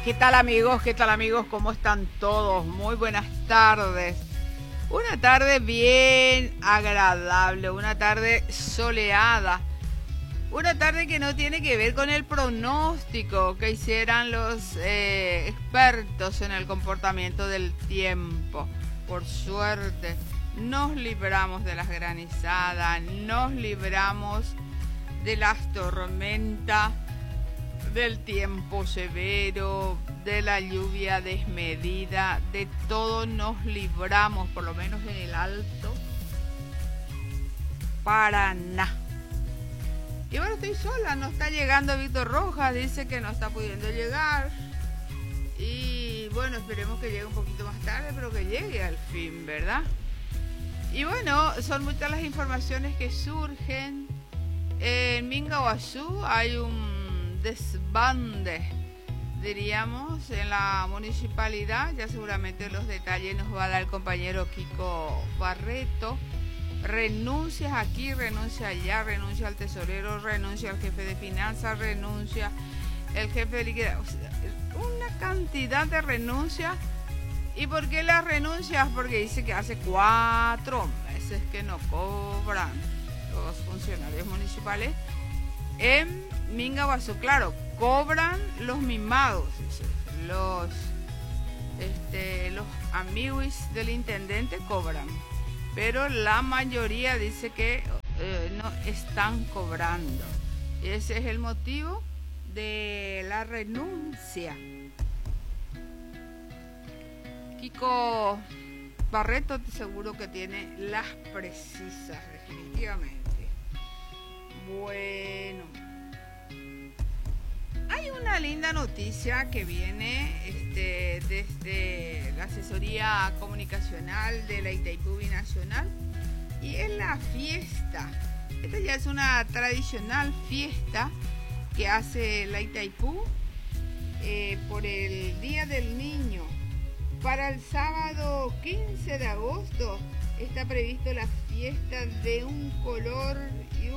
¿Qué tal amigos? ¿Qué tal amigos? ¿Cómo están todos? Muy buenas tardes. Una tarde bien agradable, una tarde soleada. Una tarde que no tiene que ver con el pronóstico que hicieran los expertos en el comportamiento del tiempo. Por suerte, nos libramos de las granizadas, nos libramos de las tormentas, del tiempo severo, de la lluvia desmedida, de todo nos libramos, por lo menos en el Alto Paraná. Y bueno, estoy sola, no está llegando Víctor Rojas, dice que no está pudiendo llegar. Y bueno, esperemos que llegue un poquito más tarde, pero que llegue al fin, ¿verdad? Y bueno, son muchas las informaciones que surgen. En Mingaguazú hay un desbande, diríamos, en la municipalidad. Ya seguramente los detalles nos va a dar el compañero Kiko Barreto. Renuncias aquí, renuncia allá, renuncia al tesorero, renuncia al jefe de finanzas, renuncia el jefe de liquidación. O sea, una cantidad de renuncias. ¿Y por qué las renuncias? Porque dice que hace 4 meses que no cobran los funcionarios municipales en Mingaguazú. Claro, cobran los mimados, los amiguis del intendente cobran, pero la mayoría dice que no están cobrando. Ese es el motivo de la renuncia. Kiko Barreto seguro que tiene las precisas, definitivamente. Bueno, hay una linda noticia que viene desde la asesoría comunicacional de la Itaipú Binacional, y es la fiesta. Esta ya es una tradicional fiesta que hace la Itaipú por el Día del Niño. Para el sábado 15 de agosto está previsto la fiesta de un color y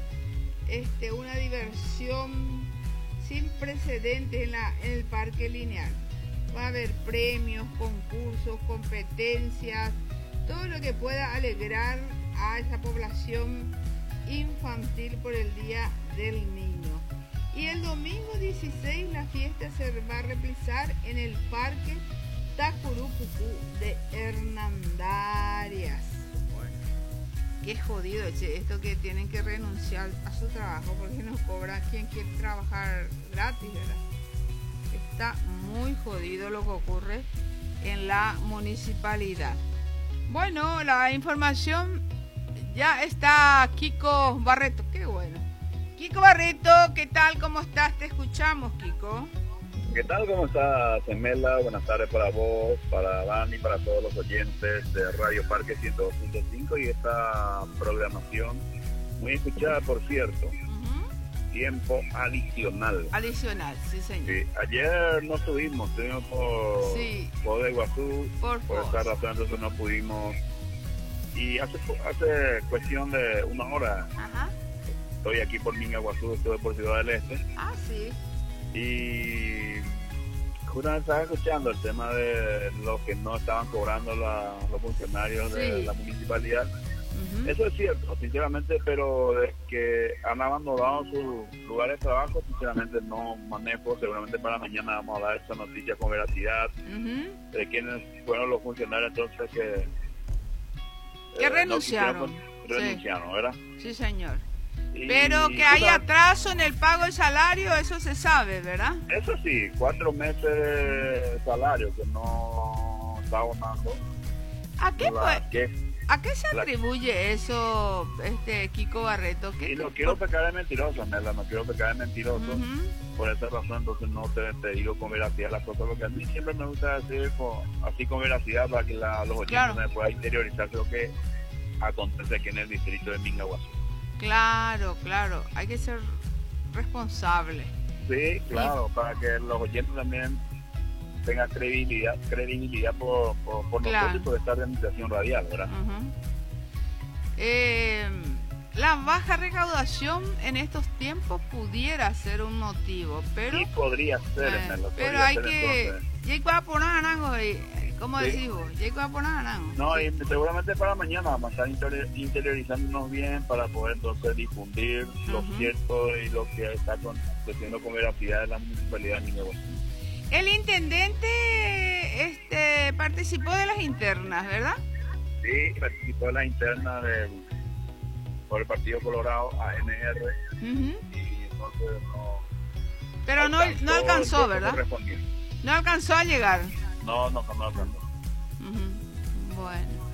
una diversión sin precedentes en el Parque Lineal. Va a haber premios, concursos, competencias, todo lo que pueda alegrar a esa población infantil por el Día del Niño. Y el domingo 16 la fiesta se va a realizar en el Parque Tacurupucú de Hernandarias. Bueno, qué jodido esto que tienen que renunciar a su trabajo porque no cobran quien quiere trabajar gratis, ¿verdad? Está muy jodido lo que ocurre en la municipalidad. Bueno, la información ya está. Kiko Barreto, qué bueno. Kiko Barreto, ¿qué tal? ¿Cómo estás? Te escuchamos, Kiko. ¿Qué tal? ¿Cómo estás, Mela? Buenas tardes para vos, para Dani, para todos los oyentes de Radio Parque 102.5 y esta programación muy escuchada, por cierto. Tiempo adicional. Adicional, sí, señor. Sí, ayer no estuvimos por de Iguazú, por esa razón entonces no pudimos. Y hace cuestión de 1 hora, estoy aquí por Mingaguazú, estuve por Ciudad del Este. Ah, sí. Y justamente estaba escuchando el tema de los que no estaban cobrando los funcionarios de la municipalidad. Eso es cierto, sinceramente, pero de que han abandonado sus lugares de trabajo, sinceramente no manejo. Seguramente para mañana vamos a dar esa noticia con veracidad de quiénes fueron los funcionarios entonces que renunciaron. Renunciaron, ¿verdad? Sí, señor. Pero que hay atraso en el pago del salario, eso se sabe, ¿verdad? Eso sí, 4 meses de salario que no está abonando. ¿A qué se atribuye eso, Kiko Barreto? Y no quiero pecar de mentiroso, Mela, no quiero pecar de mentiroso. Por esa razón, entonces no te digo con veracidad las cosas, porque a mí siempre me gusta decir así con veracidad para que los oyentes me puedan interiorizar lo que acontece aquí en el distrito de Mingaguazú. Claro, hay que ser responsable. Sí, claro, para que los oyentes también tengan credibilidad por nosotros y por esta organización radial, ¿verdad? la baja recaudación en estos tiempos pudiera ser un motivo, pero... Sí, podría ser, pero hay que... ¿Y va a poner anango? ¿Cómo decís vos? ¿Y va a poner anango? No, sí. Y seguramente para mañana vamos a estar interiorizándonos bien para poder entonces difundir lo cierto y lo que está aconteciendo con veracidad de la municipalidad de Mingaguazú. El intendente participó de las internas, ¿verdad? Sí, participó de las internas por el Partido Colorado, ANR, y entonces no... Pero no alcanzó, ¿verdad? No alcanzó a llegar. No alcanzó. Bueno.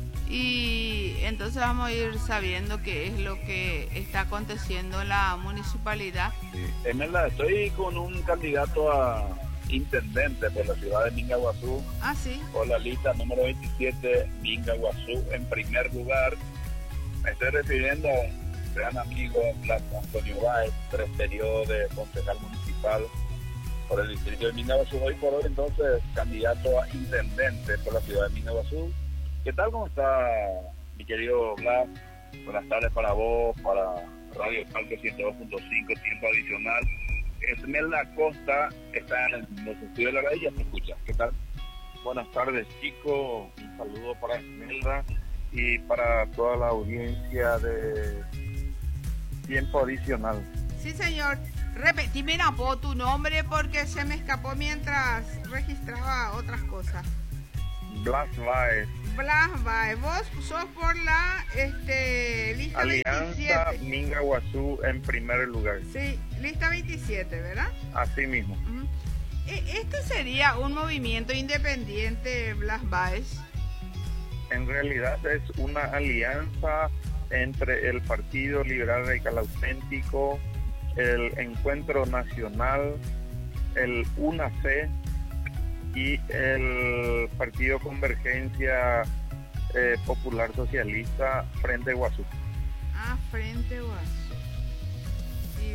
Y entonces vamos a ir sabiendo qué es lo que está aconteciendo en la municipalidad. Sí. Estoy con un candidato a intendente por la ciudad de Mingaguazú. Ah, sí. Por la lista número 27, Mingaguazú en primer lugar. Me estoy refiriendo a un gran amigo, Blas Antonio Báez, 3 periodos de concejal municipal por el distrito de Mingaguazú. Hoy por hoy, entonces, candidato a intendente por la ciudad de Mingaguazú. ¿Qué tal? ¿Cómo está, mi querido Blas? Buenas tardes para vos, para Radio Parque 102.5, tiempo adicional. Esmeralda Costa está en los estudios de la radio, se escucha. ¿Qué tal? Buenas tardes, chicos. Un saludo para Esmeralda y para toda la audiencia de tiempo adicional. Sí, señor. Repetime tu nombre porque se me escapó mientras registraba otras cosas. Blas Báez. Blas Báez. Vos sos por la lista Alianza 27. Mingaguazú en primer lugar. Sí, lista 27, ¿verdad? Así mismo. ¿Esto sería un movimiento independiente, Blas Báez? En realidad es una alianza entre el Partido Liberal Radical Auténtico, el Encuentro Nacional, el UNAC y el Partido Convergencia Popular Socialista Frente Guazú. Ah, Frente Guazú. Y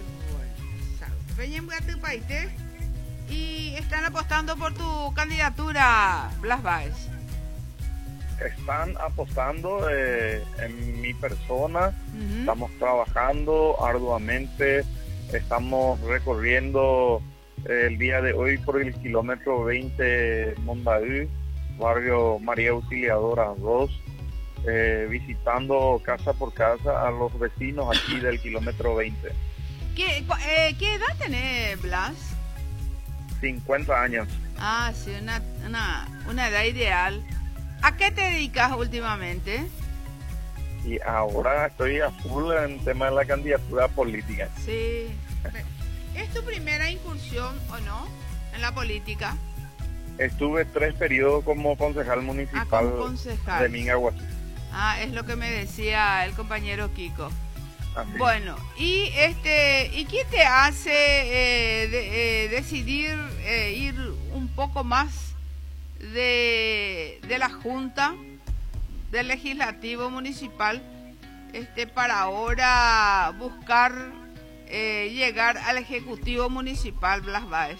bueno, y están apostando por tu candidatura, Blas Báez. Están apostando en mi persona. Estamos trabajando arduamente, estamos recorriendo el día de hoy por el kilómetro 20 Mondaú, barrio María Auxiliadora 2, visitando casa por casa a los vecinos aquí del kilómetro 20. ¿Qué edad tenés, Blas? 50 años. Ah, sí, una edad ideal. ¿A qué te dedicas últimamente? Y ahora estoy a full en tema de la candidatura política. Sí. ¿Es tu primera incursión o no en la política? Estuve 3 periodos como concejal municipal como concejal de Mingaguazú. Ah, es lo que me decía el compañero Kiko. Así. Bueno, ¿y qué te hace decidir ir un poco más de la Junta del Legislativo Municipal para ahora buscar llegar al Ejecutivo Municipal, Blas Báez?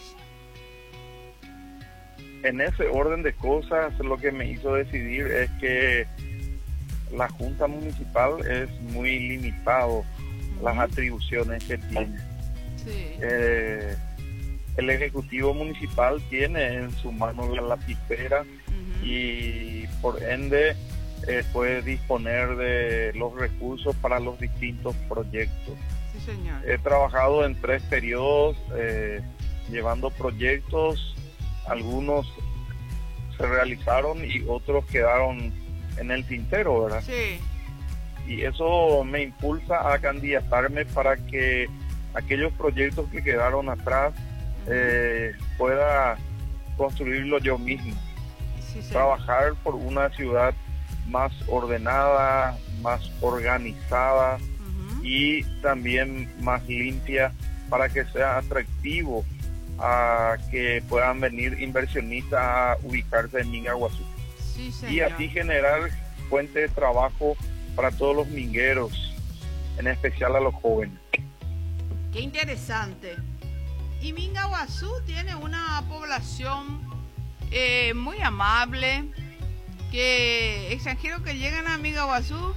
En ese orden de cosas, lo que me hizo decidir es que la Junta Municipal es muy limitado las atribuciones que tiene. Sí. El Ejecutivo Municipal tiene en su mano la lapicera y por ende puede disponer de los recursos para los distintos proyectos. Sí, señor. He trabajado en 3 periodos llevando proyectos, algunos se realizaron y otros quedaron en el tintero, ¿verdad? Sí. Y eso me impulsa a candidatarme para que aquellos proyectos que quedaron atrás pueda construirlo yo mismo. Sí, sí. Trabajar por una ciudad más ordenada, más organizada y también más limpia para que sea atractivo a que puedan venir inversionistas a ubicarse en Mingaguazú. Sí, señor. Y así generar fuente de trabajo para todos los mingueros, en especial a los jóvenes. Qué interesante. Y Mingaguazú tiene una población muy amable, que extranjeros que llegan a Mingaguazú,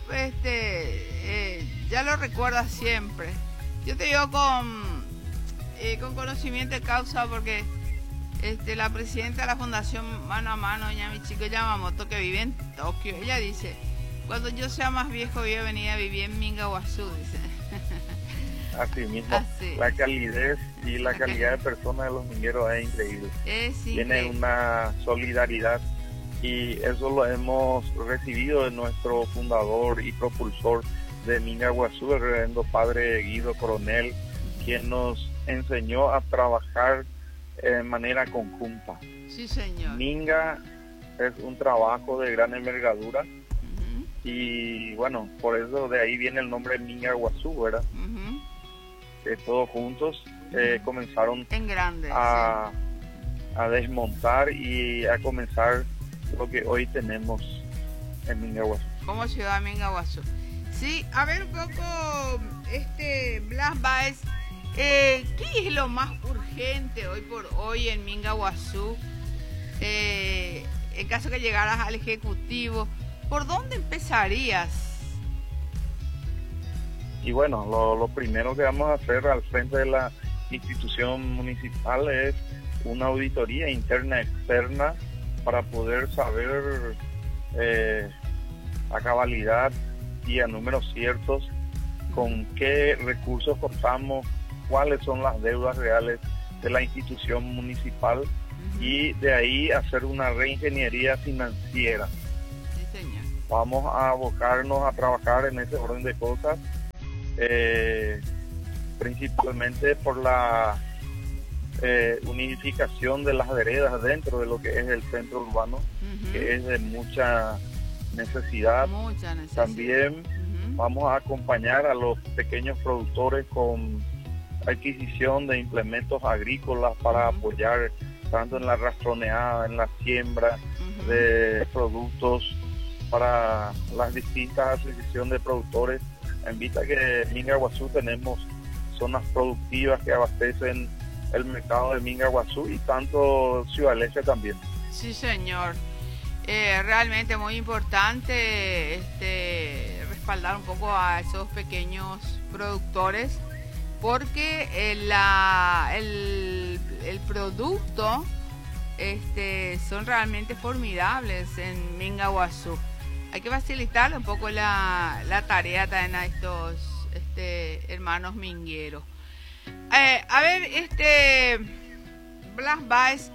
ya lo recuerda siempre. Yo te digo con conocimiento de causa porque la presidenta de la Fundación Mano a Mano, doña Michiko Yamamoto, que vive en Tokio, ella dice, cuando yo sea más viejo voy a venir a vivir en Mingaguazú, dice. Así mismo, la calidez y la calidad de personas de los mingueros es increíble. Tiene una solidaridad y eso lo hemos recibido de nuestro fundador y propulsor de Mingaguazú, el reverendo padre Guido Coronel, quien nos enseñó a trabajar de manera conjunta. Sí, señor. Minga es un trabajo de gran envergadura y bueno, por eso de ahí viene el nombre Mingaguazú, ¿verdad? Todos juntos comenzaron en grande, a desmontar y a comenzar lo que hoy tenemos en Mingaguazú. Como ciudad de Mingaguazú. Sí, a ver un poco, Blas Báez, ¿qué es lo más urgente hoy por hoy en Mingaguazú? En caso que llegaras al Ejecutivo, ¿por dónde empezarías? Y bueno, lo primero que vamos a hacer al frente de la institución municipal es una auditoría interna externa para poder saber a cabalidad y a números ciertos con qué recursos contamos, cuáles son las deudas reales de la institución municipal y de ahí hacer una reingeniería financiera. Sí, señor. Vamos a abocarnos a trabajar en ese orden de cosas. Principalmente por la unificación de las veredas dentro de lo que es el centro urbano, que es de mucha necesidad. También vamos a acompañar a los pequeños productores con adquisición de implementos agrícolas para apoyar tanto en la rastroneada, en la siembra de productos para las distintas asociaciones de productores. En vista que en Mingaguazú tenemos zonas productivas que abastecen el mercado de Mingaguazú y tanto Ciudad del Este también. Sí, señor. Realmente muy importante respaldar un poco a esos pequeños productores porque el producto son realmente formidables en Mingaguazú. Hay que facilitarle un poco la tarea también a estos hermanos mingueros. A ver, Blas Báez,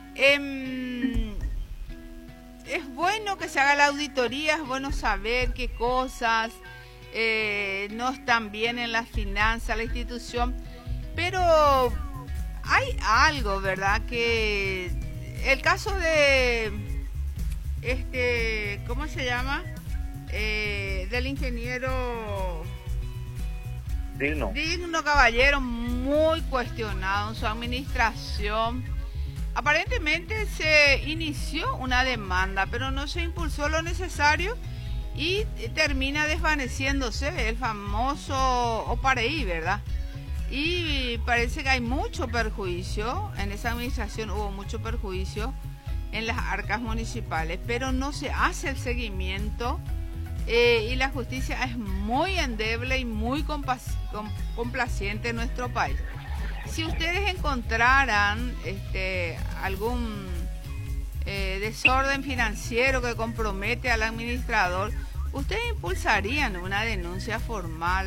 es bueno que se haga la auditoría, es bueno saber qué cosas no están bien en las finanzas, la institución, pero hay algo, ¿verdad? Que el caso de ¿cómo se llama? Del ingeniero Digno Caballero, muy cuestionado en su administración. Aparentemente se inició una demanda, pero no se impulsó lo necesario y termina desvaneciéndose el famoso OPAREI, ¿verdad? Y parece que hay mucho perjuicio, en esa administración hubo mucho perjuicio en las arcas municipales, pero no se hace el seguimiento y la justicia es muy endeble y muy complaciente en nuestro país. Si ustedes encontraran algún desorden financiero que compromete al administrador, ¿ustedes impulsarían una denuncia formal,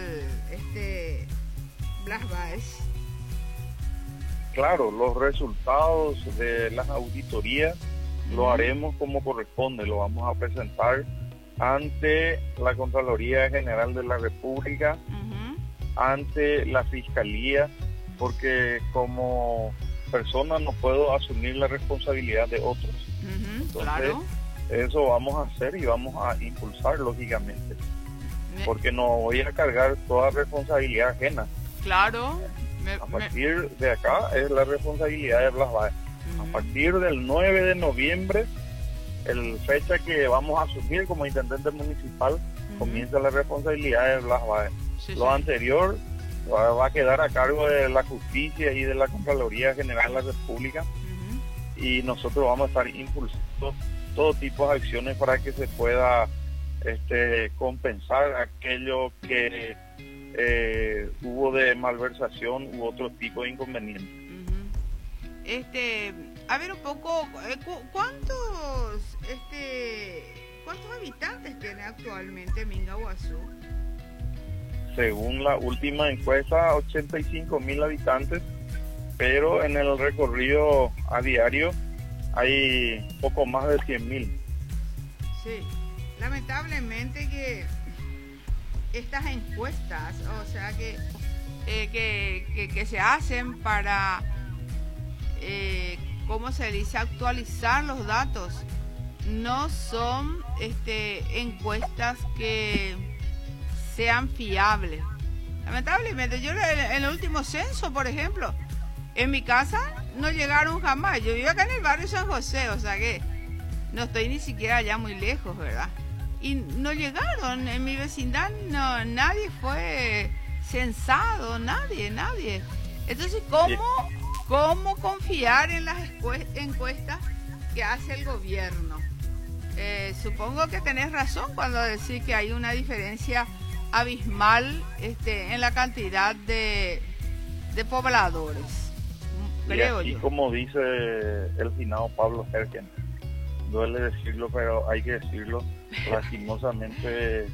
Blas Báez? Claro, los resultados de las auditorías lo haremos como corresponde, lo vamos a presentar ante la Contraloría General de la República, ante la Fiscalía, porque como persona no puedo asumir la responsabilidad de otros. Entonces, claro. Eso vamos a hacer y vamos a impulsar, lógicamente, porque no voy a cargar toda responsabilidad ajena. Claro. A partir de acá es la responsabilidad de Blas Báez. A partir del 9 de noviembre, el fecha que vamos a asumir como intendente municipal, comienza la responsabilidad de Blas Báez. Lo anterior va a quedar a cargo de la justicia y de la Contraloría General de la República, y nosotros vamos a estar impulsando todo tipo de acciones para que se pueda compensar aquello que hubo de malversación u otro tipo de inconveniente. A ver un poco, ¿cuántos habitantes tiene actualmente Mingaguazú? Según la última encuesta, 85.000 habitantes, pero en el recorrido a diario hay poco más de 100.000. Sí, lamentablemente que estas encuestas, o sea que se hacen para, ¿cómo se dice?, actualizar los datos, no son encuestas que sean fiables. Lamentablemente, yo en el último censo, por ejemplo, en mi casa no llegaron jamás. Yo vivo acá en el barrio San José, o sea que no estoy ni siquiera allá muy lejos, ¿verdad? Y no llegaron, en mi vecindad no, nadie fue censado, nadie. Entonces, ¿cómo confiar en las encuestas que hace el gobierno? Supongo que tenés razón cuando decís que hay una diferencia abismal en la cantidad de pobladores, creo yo. Y como dice el finado Pablo Hergen, duele decirlo, pero hay que decirlo, lastimosamente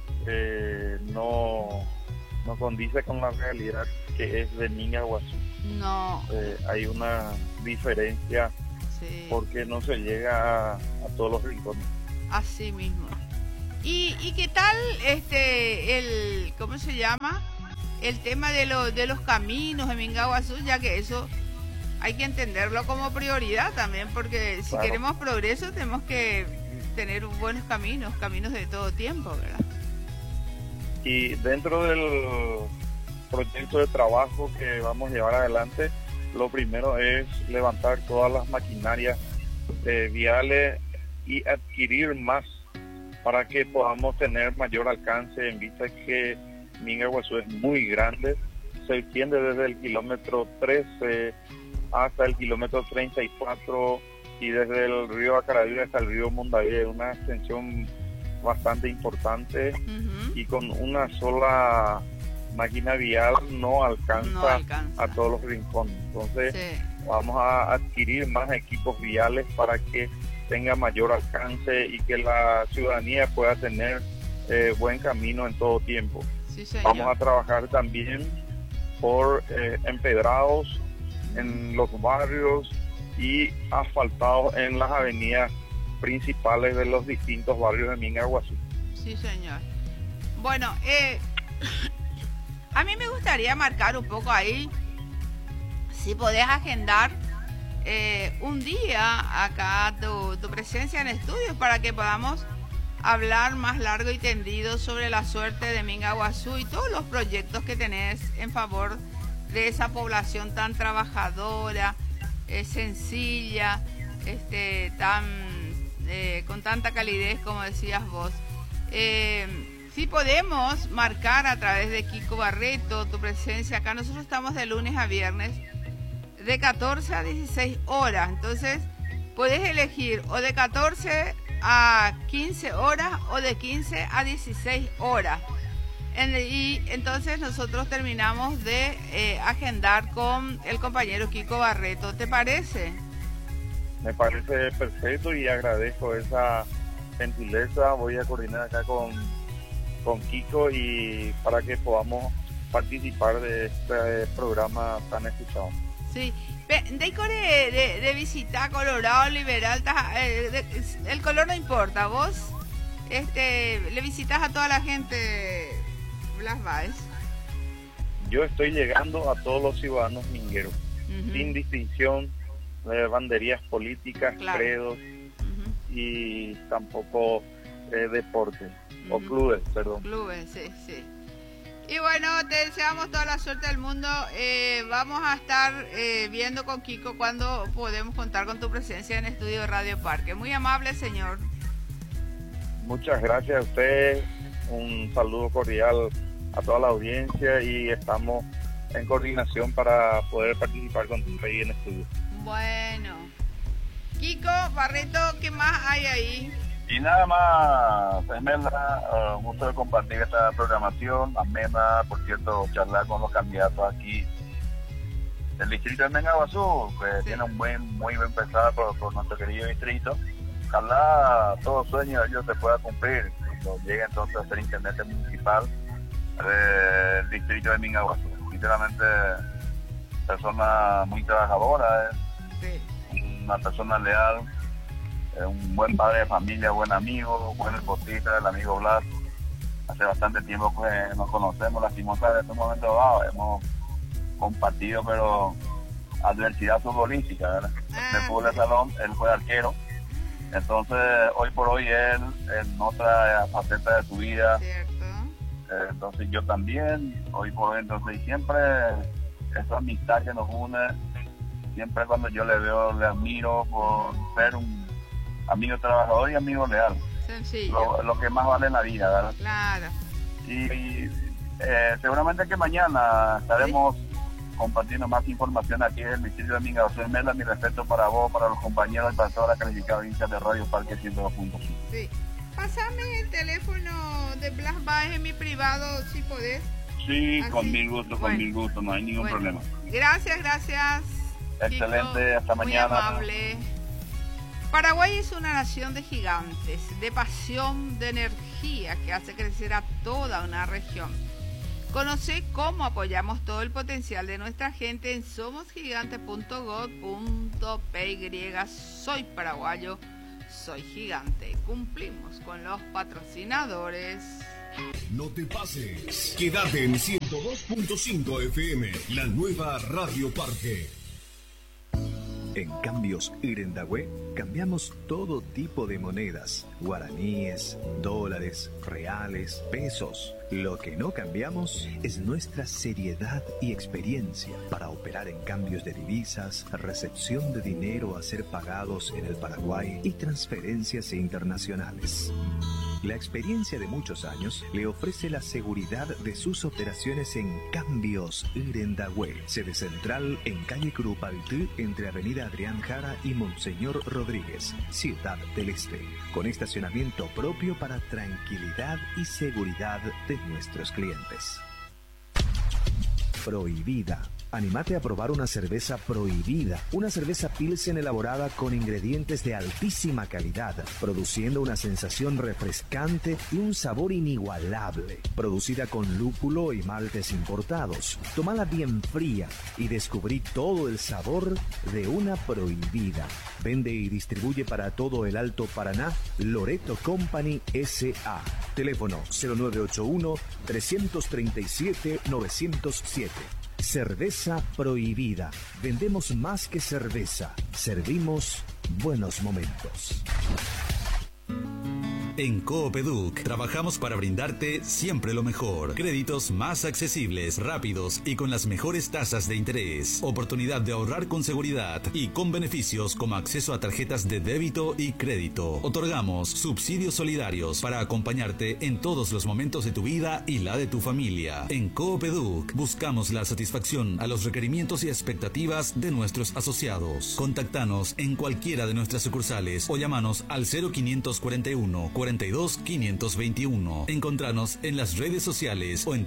no condice con la realidad que es de Mingaguazú. No. Hay una diferencia, sí, porque no se llega a todos los rincones. Así mismo. ¿Y qué tal ¿cómo se llama? El tema de los caminos en Mingaguazú, ya que eso hay que entenderlo como prioridad también, porque si claro, queremos progreso tenemos que tener buenos caminos de todo tiempo, ¿verdad? Y dentro del proyecto de trabajo que vamos a llevar adelante, lo primero es levantar todas las maquinarias viales y adquirir más para que podamos tener mayor alcance, en vista que Mingaguazú es muy grande, se extiende desde el kilómetro 13 hasta el kilómetro 34 y desde el río Acaraví hasta el río Mondavi, una extensión bastante importante, y con una sola máquina vial no alcanza a todos los rincones. Entonces vamos a adquirir más equipos viales para que tenga mayor alcance y que la ciudadanía pueda tener buen camino en todo tiempo. Sí, vamos a trabajar también por empedrados en los barrios y asfaltados en las avenidas principales de los distintos barrios de Mingaguazú. Sí, señor. Bueno, a mí me gustaría marcar un poco ahí, si podés agendar un día acá tu presencia en estudios para que podamos hablar más largo y tendido sobre la suerte de Mingaguazú y todos los proyectos que tenés en favor de esa población tan trabajadora, sencilla, con tanta calidez como decías vos. Si podemos marcar a través de Kiko Barreto tu presencia acá, nosotros estamos de lunes a viernes de 14 a 16 horas, entonces puedes elegir o de 14 a 15 horas o de 15 a 16 horas. Y entonces nosotros terminamos de agendar con el compañero Kiko Barreto. ¿Te parece? Me parece perfecto y agradezco esa gentileza. Voy a coordinar acá con Kiko y para que podamos participar de este programa tan escuchado. Sí, de visitar Colorado, Liberal, el color no importa, vos le visitas a toda la gente Blas Báez. Yo estoy llegando a todos los ciudadanos mingueros, sin distinción de banderías políticas, claro, credos, y tampoco deportes, o clubes, perdón. Clubes, sí. Y bueno, te deseamos toda la suerte del mundo. Vamos a estar viendo con Kiko cuando podemos contar con tu presencia en Estudio de Radio Parque. Muy amable, señor. Muchas gracias a usted. Un saludo cordial a toda la audiencia y estamos en coordinación para poder participar contigo ahí en estudio. Bueno, Kiko Barreto, ¿qué más hay ahí? Y nada más, Esmeralda, un gusto de compartir esta programación amena, por cierto, charlar con los candidatos aquí del distrito de Mengaguazú, que tiene un muy buen pensado por nuestro querido distrito. Ojalá todo sueño de ellos se pueda cumplir cuando llegue entonces a ser intendente municipal del distrito de Mengaguazú. Sinceramente, persona muy trabajadora, una persona leal, un buen padre de familia, buen amigo, buen deportista, el amigo Blas. Hace bastante tiempo que nos conocemos, lastimosamente en este momento dado hemos compartido, pero adversidad futbolística, ¿verdad? De fútbol de salón, él fue arquero, entonces hoy por hoy él en otra faceta de su vida, entonces yo también, hoy por hoy, entonces y siempre esa amistad que nos une, siempre cuando yo le veo, le admiro por ser un amigo trabajador y amigo leal. Sencillo. Lo que más vale en la vida, ¿verdad? Claro. Y seguramente que mañana estaremos compartiendo más información aquí en el distrito de Mengaguazú. Esmeralda, mi respeto para vos, para los compañeros y para toda la calificada audiencia de Radio Parque 102.5. Sí. Pásame el teléfono de Blas Báez en mi privado, si podés. Sí, así. Con mil gusto, no hay ningún problema. Gracias. Excelente, Chico, hasta mañana. Muy amable. Paraguay es una nación de gigantes, de pasión, de energía que hace crecer a toda una región. Conoce cómo apoyamos todo el potencial de nuestra gente en somosgigante.gov.py. Soy paraguayo, soy gigante. Cumplimos con los patrocinadores. No te pases. Quédate en 102.5 FM, la nueva Radio Parque. En Cambios Irendahue cambiamos todo tipo de monedas, guaraníes, dólares, reales, pesos. Lo que no cambiamos es nuestra seriedad y experiencia para operar en cambios de divisas, recepción de dinero a ser pagados en el Paraguay y transferencias internacionales. La experiencia de muchos años le ofrece la seguridad de sus operaciones en Cambios Irendahue, sede central en calle Curupaytí, entre Avenida Adrián Jara y Monseñor Rodríguez, Ciudad del Este, con estacionamiento propio para tranquilidad y seguridad de nuestros clientes. Prohibida. Anímate a probar una cerveza Prohibida, una cerveza Pilsen elaborada con ingredientes de altísima calidad, produciendo una sensación refrescante y un sabor inigualable. Producida con lúpulo y maltes importados. Tómala bien fría y descubrí todo el sabor de una Prohibida. Vende y distribuye para todo el Alto Paraná Loreto Company S.A. Teléfono 0981-337-907. Cerveza Prohibida. Vendemos más que cerveza. Servimos buenos momentos. En Coopeduc trabajamos para brindarte siempre lo mejor. Créditos más accesibles, rápidos y con las mejores tasas de interés. Oportunidad de ahorrar con seguridad y con beneficios como acceso a tarjetas de débito y crédito. Otorgamos subsidios solidarios para acompañarte en todos los momentos de tu vida y la de tu familia. En Coopeduc buscamos la satisfacción a los requerimientos y expectativas de nuestros asociados. Contactanos en cualquiera de nuestras sucursales o llamanos al 0541 42 521. Encontranos en las redes sociales o en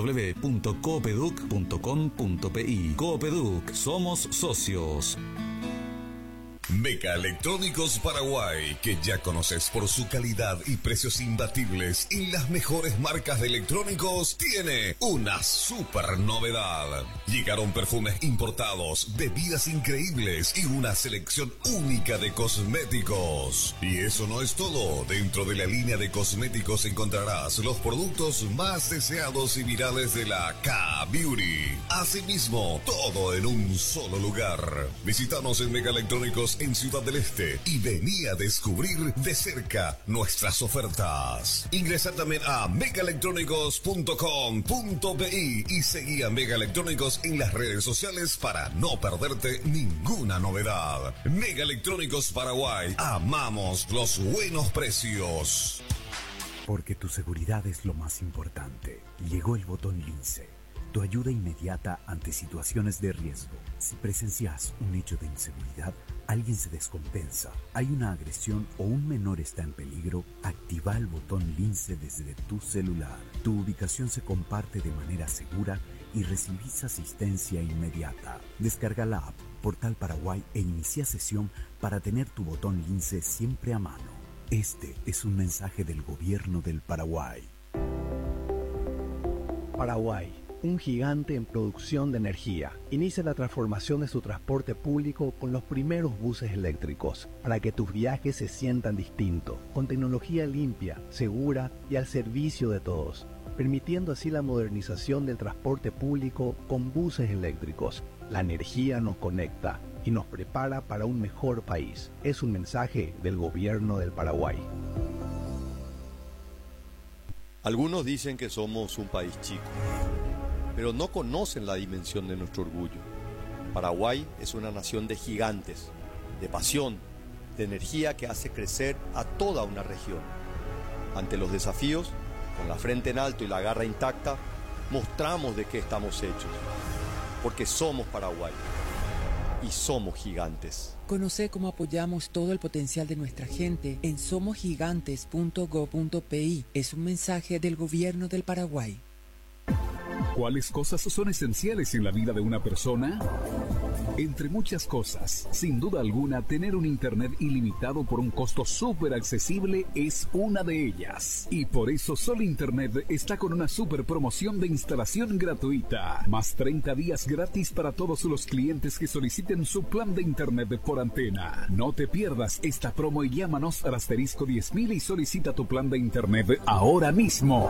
www.coopeduc.com.pi. Coopeduc, somos socios. Meca Electrónicos Paraguay, que ya conoces por su calidad y precios imbatibles y las mejores marcas de electrónicos, tiene una super novedad. Llegaron perfumes importados, bebidas increíbles y una selección única de cosméticos. Y eso no es todo. Dentro de la línea de cosméticos encontrarás los productos más deseados y virales de la K-Beauty. Asimismo, todo en un solo lugar. Visítanos en Meca Electrónicos en Ciudad del Este y vení a descubrir de cerca nuestras ofertas. Ingresa también a megaelectrónicos.com.pi y seguí a Mega Electrónicos en las redes sociales para no perderte ninguna novedad. Mega Electrónicos Paraguay, amamos los buenos precios. Porque tu seguridad es lo más importante. Llegó el botón Lince. tu ayuda inmediata ante situaciones de riesgo. Si presencias un hecho de inseguridad, alguien se descompensa, hay una agresión o un menor está en peligro, activa el botón Lince desde tu celular. Tu ubicación se comparte de manera segura y recibís asistencia inmediata. Descarga la app Portal Paraguay e inicia sesión para tener tu botón Lince siempre a mano. Este es un mensaje del Gobierno del Paraguay. Paraguay, un gigante en producción de energía, inicia la transformación de su transporte público con los primeros buses eléctricos, para que tus viajes se sientan distintos, con tecnología limpia, segura y al servicio de todos, permitiendo así la modernización del transporte público con buses eléctricos. La energía nos conecta y nos prepara para un mejor país. Es un mensaje del Gobierno del Paraguay. Algunos dicen que somos un país chico, pero no conocen la dimensión de nuestro orgullo. Paraguay es una nación de gigantes, de pasión, de energía que hace crecer a toda una región. Ante los desafíos, con la frente en alto y la garra intacta, mostramos de qué estamos hechos, porque somos Paraguay y somos gigantes. Conoce cómo apoyamos todo el potencial de nuestra gente en somosgigantes.go.pi. Es un mensaje del Gobierno del Paraguay. ¿Cuáles cosas son esenciales en la vida de una persona? Entre muchas cosas, sin duda alguna, tener un internet ilimitado por un costo súper accesible es una de ellas. Y por eso Sol Internet está con una súper promoción de instalación gratuita. Más 30 días gratis para todos los clientes que soliciten su plan de internet por antena. No te pierdas esta promo y llámanos al asterisco 10.000 y solicita tu plan de internet ahora mismo.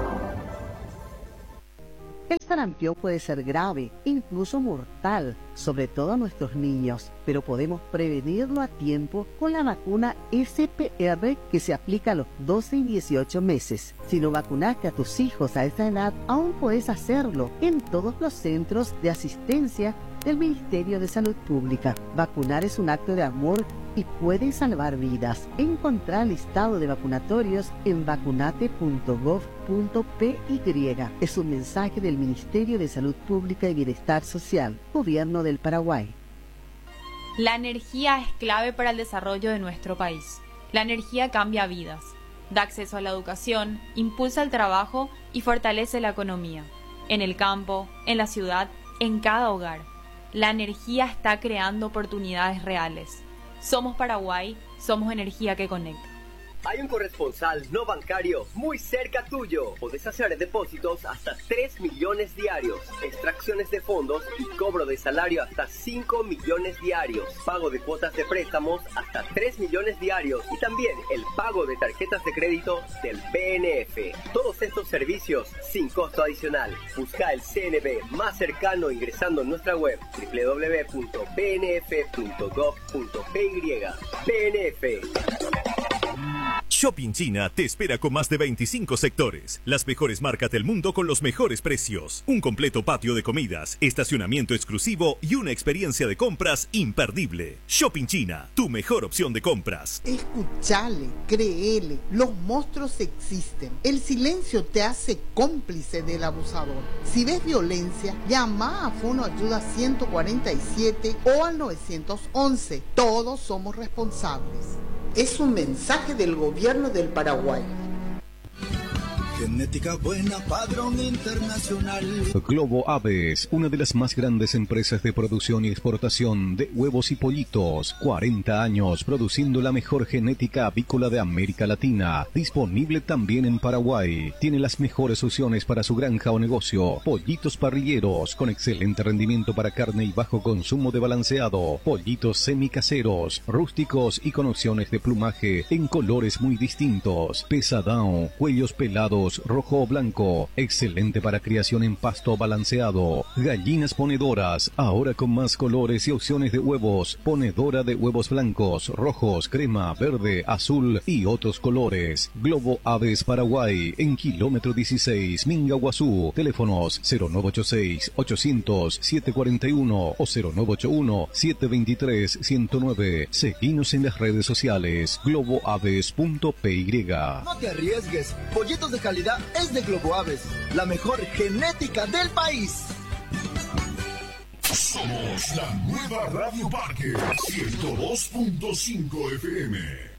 El sarampión puede ser grave, incluso mortal, sobre todo a nuestros niños, pero podemos prevenirlo a tiempo con la vacuna SPR que se aplica a los 12 y 18 meses. Si no vacunaste a tus hijos a esa edad, aún puedes hacerlo en todos los centros de asistencia del Ministerio de Salud Pública. Vacunar es un acto de amor y puede salvar vidas. Encontrar el listado de vacunatorios en vacunate.gov.py. Es un mensaje del Ministerio de Salud Pública y Bienestar Social, Gobierno del Paraguay. La energía es clave para el desarrollo de nuestro país. La energía cambia vidas, da acceso a la educación, impulsa el trabajo y fortalece la economía. En el campo, en la ciudad, en cada hogar. La energía está creando oportunidades reales. Somos Paraguay, somos energía que conecta. Hay un corresponsal no bancario muy cerca tuyo. Podés hacer depósitos hasta 3 millones diarios, extracciones de fondos y cobro de salario hasta 5 millones diarios, pago de cuotas de préstamos hasta 3 millones diarios y también el pago de tarjetas de crédito del BNF. Todos estos servicios sin costo adicional. Busca el CNB más cercano ingresando en nuestra web www.bnf.gov.py. BNF. Shopping China te espera con más de 25 sectores, las mejores marcas del mundo con los mejores precios, un completo patio de comidas, estacionamiento exclusivo y una experiencia de compras imperdible. Shopping China, tu mejor opción de compras. Escuchale, créele, los monstruos existen. El silencio te hace cómplice del abusador. Si ves violencia, llama a Fono Ayuda 147 o al 911. Todos somos responsables. Es un mensaje del Gobierno del Paraguay. Genética buena, padrón internacional. Globo Aves, una de las más grandes empresas de producción y exportación de huevos y pollitos. 40 años produciendo la mejor genética avícola de América Latina. Disponible también en Paraguay. Tiene las mejores opciones para su granja o negocio. Pollitos parrilleros con excelente rendimiento para carne y bajo consumo de balanceado. Pollitos semicaseros, rústicos y con opciones de plumaje en colores muy distintos. Pesadão, cuellos pelados, rojo o blanco, excelente para criación en pasto balanceado. Gallinas ponedoras, ahora con más colores y opciones de huevos. Ponedora de huevos blancos, rojos, crema, verde, azul y otros colores. Globo Aves Paraguay, en kilómetro 16, Mingaguazú. Teléfonos 0986-800-741 o 0981-723-109. Seguinos en las redes sociales globoaves.py. No te arriesgues, pollitos de calidad calidad es de Globo Aves, la mejor genética del país. Somos la nueva Radio Parque 102.5 FM.